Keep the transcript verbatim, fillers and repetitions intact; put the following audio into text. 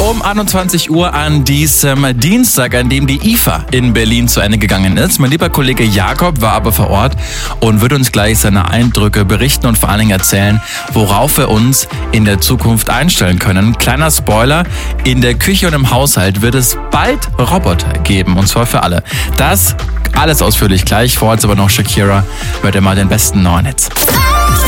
Um einundzwanzig Uhr an diesem Dienstag, an dem die I F A in Berlin zu Ende gegangen ist. Mein lieber Kollege Jakob war aber vor Ort und wird uns gleich seine Eindrücke berichten und vor allen Dingen erzählen, worauf wir uns in der Zukunft einstellen können. Kleiner Spoiler, in der Küche und im Haushalt wird es bald Roboter geben, und zwar für alle. Das alles ausführlich gleich, vor uns aber noch Shakira, hört ihr mal den besten neuen Hits.